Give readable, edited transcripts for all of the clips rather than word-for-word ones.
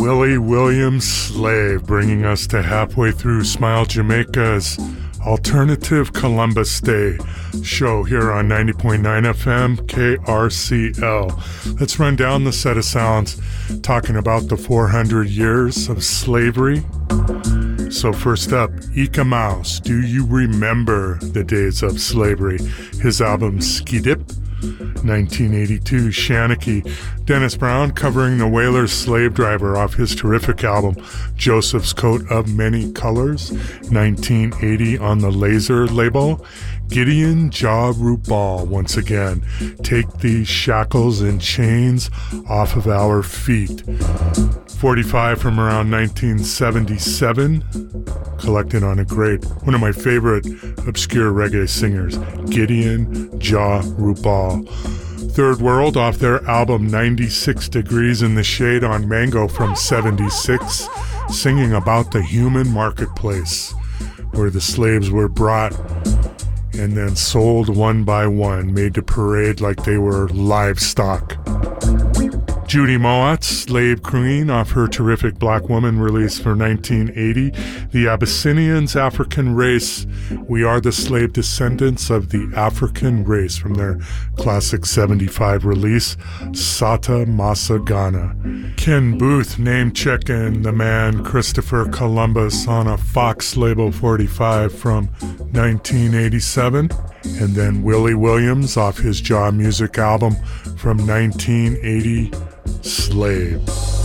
Willie Williams Slave, bringing us to halfway through Smile Jamaica's Alternative Columbus Day show here on 90.9 FM KRCL. Let's run down the set of sounds talking about the 400 years of slavery. So first up, Ika Mouse, Do You Remember the Days of Slavery? His album Skidip, 1982. Shanachie, Dennis Brown covering the Wailers' Slave Driver off his terrific album Joseph's Coat of Many Colors, 1980 on the Laser label. Gideon Jah Rupal, once again, Take These Shackles and Chains Off of Our Feet. 45 from around 1977, collected on a great, one of my favorite obscure reggae singers, Gideon Jah Rupal. Third World off their album 96 Degrees in the Shade on Mango from 76, singing about the human marketplace, where the slaves were brought and then sold one by one, made to parade like they were livestock. Judy Mowatt's Slave Queen off her terrific Black Woman release for 1980. The Abyssinians' African Race. We Are the Slave Descendants of the African Race from their classic 75 release, Sata Masagana. Ken Booth name-checking the man Christopher Columbus on a Fox label 45 from 1987. And then Willie Williams off his Jaw Music album from 1980, Slave.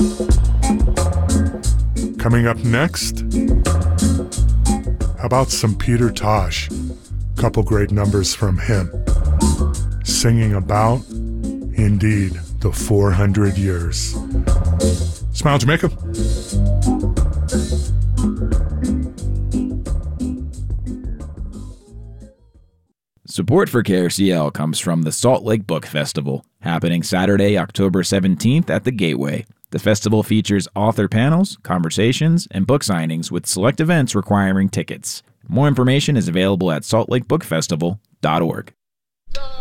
Coming up next, how about some Peter Tosh? Couple great numbers from him. Singing about, indeed, the 400 years. Smile Jamaica. Support for KRCL comes from the Salt Lake Book Festival, happening Saturday, October 17th at the Gateway. The festival features author panels, conversations, and book signings with select events requiring tickets. More information is available at saltlakebookfestival.org.